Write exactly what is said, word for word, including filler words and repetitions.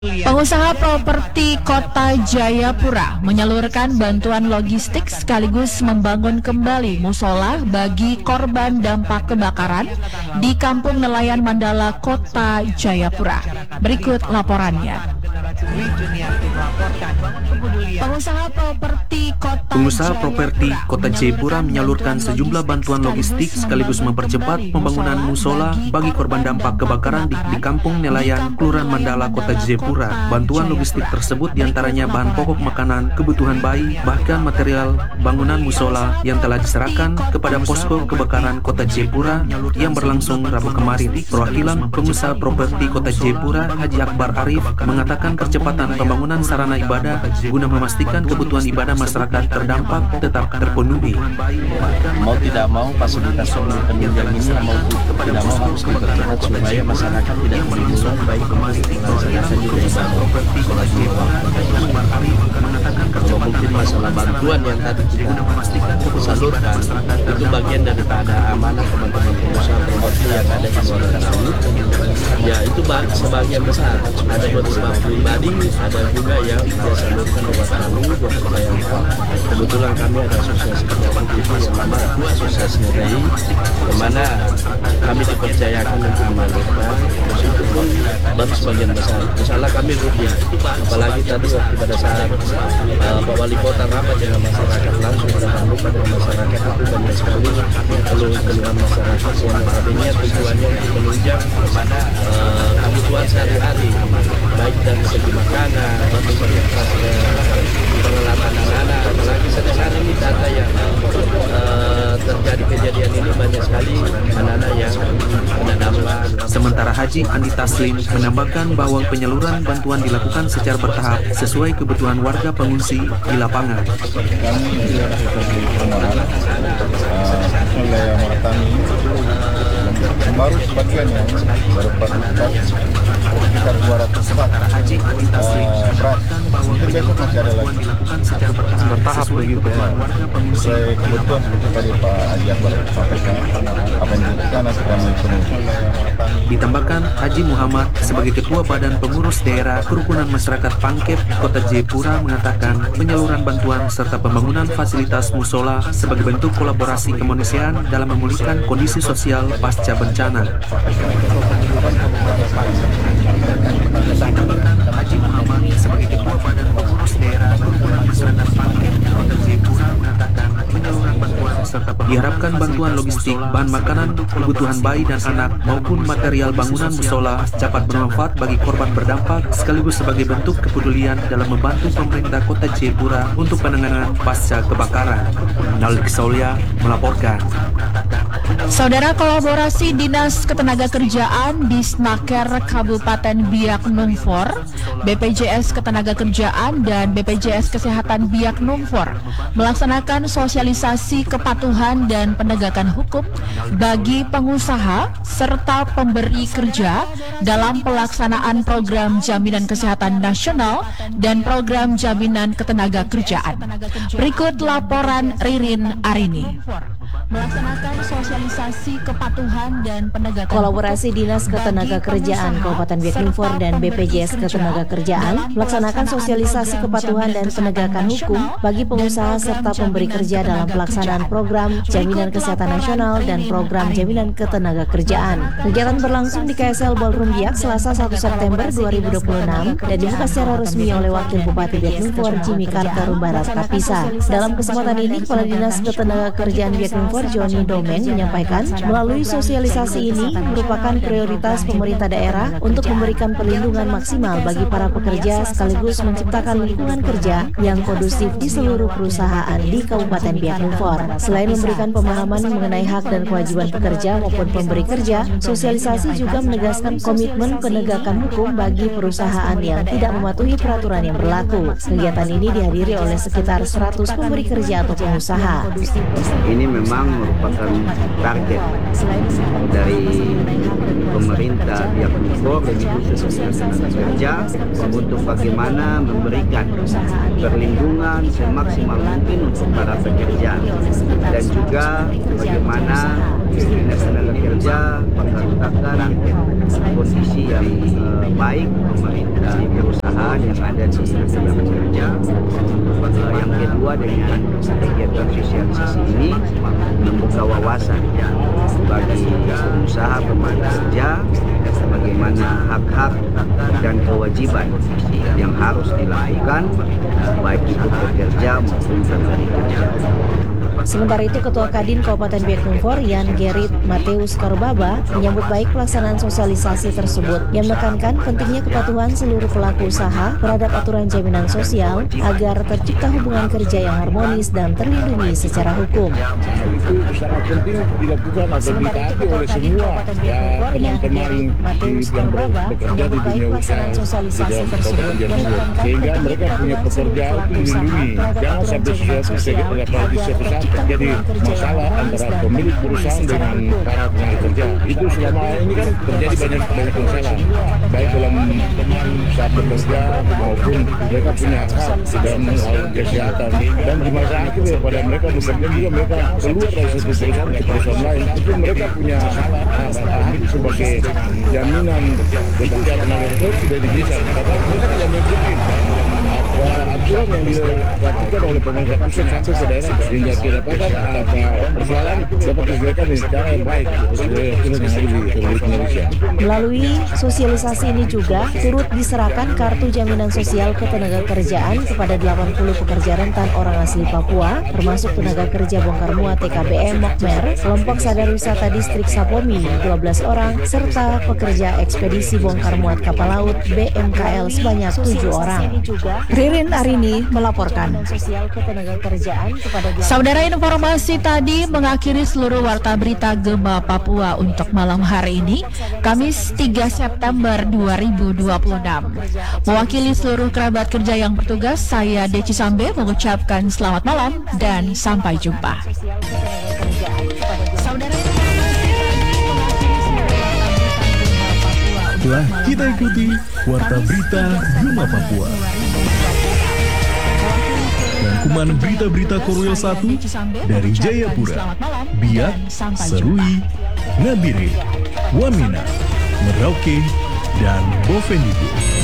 Pengusaha properti Kota Jayapura menyalurkan bantuan logistik sekaligus membangun kembali musola bagi korban dampak kebakaran di Kampung Nelayan Mandala, Kota Jayapura. Berikut laporannya. Pengusaha properti Kota Pengusaha properti Kota Jayapura menyalurkan sejumlah bantuan logistik sekaligus mempercepat pembangunan musola bagi korban dampak kebakaran di, di Kampung Nelayan, Kelurahan Mandala, Kota Jayapura. Bantuan logistik tersebut diantaranya bahan pokok makanan, kebutuhan bayi, bahkan material bangunan musola yang telah diserahkan kepada posko kebakaran Kota Jayapura yang berlangsung Rabu kemarin. Perwakilan pengusaha properti Kota Jayapura, Haji Akbar Arif, mengatakan percepatan pembangunan sarana ibadah guna memastikan kebutuhan ibadah masyarakat terdampak tetap terpenuhi. Mau tidak mau fasilitas penunjang ini mau tidak mau harus dipercepat supaya masyarakat tidak kebingungan baik melaksanakan juga ibadah. Kalau mungkin masalah bantuan yang tadi kita salurkan itu bagian daripada amanah teman-teman pengusaha properti yang ada di luar tersebut. Ya itu sebagian besar ada beberapa pribadi, ada juga yang kita salurkan kepada kami, buat bayangkan. Kebetulan kami ada asosiasi pejabat T V yang mana asosiasi R I, di mana kami dipercayakan untuk menyalurkan. Itu pun baru sebagian besar. Misalnya kami rupiah, apalagi tadi waktu pada saat uh, Pak Wali Kota rapat dengan masyarakat langsung bertemu pada masyarakat itu banyak sekali keluhan masyarakat yang tadinya tujuannya untuk menunjang mana uh, kebutuhan sehari-hari, baik dari segi makanan, maupun peralatan anak-anak. Apalagi sedang hari ini data yang uh, terjadi kejadian ini banyak sekali anak-anak yang ada dampak. Sementara Haji Andi Taslim menambahkan bahwa penyaluran bantuan dilakukan secara bertahap sesuai kebutuhan warga pengungsi di lapangan. Kami dilakukan perumahan wilayah Maratami baru sebagian yang baru empat sekitar dua ratus empat Haji Andi Taslim berat. Mungkin besok masih ada lagi bertahap begitu. Sesuai kebutuhan seperti tadi Pak Haji Akbar sampaikan, apa yang dibutuhkan nanti kami penuhi. Ditambahkan Haji Muhammad sebagai Ketua Badan Pengurus Daerah Kerukunan Masyarakat Pangkep Kota Jayapura mengatakan penyaluran bantuan serta pembangunan fasilitas musola sebagai bentuk kolaborasi kemanusiaan dalam memulihkan kondisi sosial pasca bencana. Ditambahkan Haji Muhammad sebagai Ketua Badan Pengurus Daerah Kerukunan Masyarakat Pangkep Kota Jayapura mengatakan penyaluran bantuan serta diharapkan bantuan logistik, bahan makanan, kebutuhan bayi dan anak maupun material bangunan musola dapat bermanfaat bagi korban berdampak sekaligus sebagai bentuk kepedulian dalam membantu pemerintah Kota Jayapura untuk penanganan pasca kebakaran. Nalik Saulia melaporkan. Saudara, kolaborasi Dinas Ketenagakerjaan di Snaker Kabupaten Biak Numfor, B P J S Ketenagakerjaan dan B P J S Kesehatan Biak Numfor melaksanakan sosialisasi kepatuhan dan penegakan hukum bagi pengusaha serta pemberi kerja dalam pelaksanaan program Jaminan Kesehatan Nasional dan program Jaminan Ketenagakerjaan. Berikut laporan Ririn Arini. Melaksanakan sosialisasi kepatuhan dan penegakan kolaborasi Dinas Ketenagakerjaan Kabupaten Biak Numfor dan B P J S Ketenagakerjaan melaksanakan sosialisasi kepatuhan dan penegakan hukum bagi pengusaha serta pemberi kerja dalam pelaksanaan program Jaminan Kesehatan Nasional dan program Jaminan Ketenagakerjaan. Kegiatan berlangsung di K S L Ballroom Biak Selasa satu September dua ribu dua puluh enam dan dibuka secara resmi oleh Wakil Bupati Biak Numfor Jimmy Carter Barat Kapisa. Dalam kesempatan ini, Kepala Dinas Ketenagakerjaan Biak Numfor Joni Domen menyampaikan melalui sosialisasi ini merupakan prioritas pemerintah daerah untuk memberikan perlindungan maksimal bagi para pekerja sekaligus menciptakan lingkungan kerja yang kondusif di seluruh perusahaan di Kabupaten Biak Numfor. Selain memberikan pemahaman mengenai hak dan kewajiban pekerja maupun pemberi kerja, sosialisasi juga menegaskan komitmen penegakan hukum bagi perusahaan yang tidak mematuhi peraturan yang berlaku. Kegiatan ini dihadiri oleh sekitar seratus pemberi kerja atau pengusaha. Ini memang merupakan target dari pemerintah pihak Menfor dan khusus tenaga kerja untuk bagaimana memberikan perlindungan semaksimal mungkin untuk para pekerja dan juga bagaimana tenaga kerja mengharapkan kondisi yang uh, baik pemerintah perusahaan yang ada di tenaga kerja. Uh, yang kedua dengan kegiatan sosialisasi ini membuka wawasan bagi pengusaha pekerja bagaimana hak-hak dan kewajiban yang harus dilakukan baik itu pekerja maupun pemberi kerja. Sementara itu, Ketua Kadin Kabupaten Biak Numfor, Yan Gerit Mateus Korbaba, menyambut baik pelaksanaan sosialisasi tersebut yang menekankan pentingnya kepatuhan seluruh pelaku usaha terhadap aturan jaminan sosial agar tercipta hubungan kerja yang harmonis dan terlindungi secara hukum. Itu sangat penting dilakukan atau ditaati oleh semua ya teman-teman yang bekerja di dunia usaha sosialisasi tersebut sehingga mereka punya pekerjaan itu dilindungi. Jangan sampai sesuatu sesuatu terjadi masalah antara pemilik perusahaan dengan para tenaga kerja. Itu selama ini kan terjadi banyak banyak masalah, baik dalam teman saat bekerja maupun mereka punya hak dalam hal kesehatan. Dan di masa akhir pada mereka bekerja juga mereka keluar dari satu perusahaan ke perusahaan lain, itu mereka punya hak sebagai jaminan ketika tenaga kerja sudah dipisah. Karena mereka tidak mungkin aturan yang dilakukan oleh pemerintah pusat sampai ke daerah sehingga didapatkan persoalan dapat diselesaikan dengan cara yang baik sesuai aturan yang ada di Republik Indonesia. Melalui sosialisasi ini juga turut diserahkan kartu jaminan sosial ketenagakerjaan kepada delapan puluh pekerja rentan orang asli Papua, termasuk tenaga kerja bongkar muat T K B M Mokmer, kelompok sadar wisata distrik Sapomi dua belas orang, serta pekerja ekspedisi bongkar muat kapal laut B M K L sebanyak tujuh orang. Ririn Arini melaporkan. Saudara, informasi tadi mengakhiri seluruh warta berita Gema Papua untuk malam hari ini, Kamis tiga September dua ribu dua puluh enam. Mewakili seluruh kerabat kerja yang bertugas, saya Deci Sambe mengucapkan selamat malam dan sampai jumpa. Saudara, telah kita ikuti warta berita Gema Papua. Rangkuman berita-berita Korwil satu dari Jayapura, Biak, Serui, Nabire, Wamena, Merauke, dan Bovendigul.